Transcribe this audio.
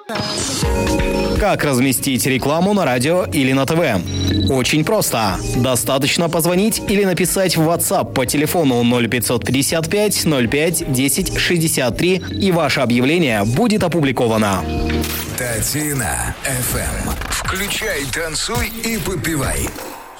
Как разместить рекламу на радио или на ТВ? Очень просто. Достаточно позвонить или написать в WhatsApp по телефону 0555 05 10 63, и ваше объявление будет опубликовано. Татина FM. Включай, танцуй и попивай.